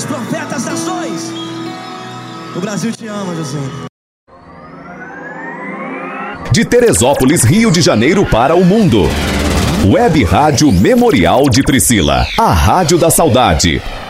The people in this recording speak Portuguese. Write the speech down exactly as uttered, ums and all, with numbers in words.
os profetas das nações. O Brasil te ama, José. De Teresópolis, Rio de Janeiro para o mundo. Web Rádio Memorial de Priscila, a Rádio da Saudade.